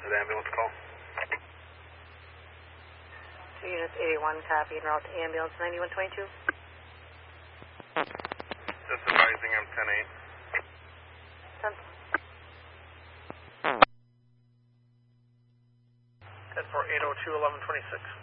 to the ambulance call. 2 units 81, copy, en route to ambulance 9122. Just advising I'm 10-8. 10-4, 802, 1126.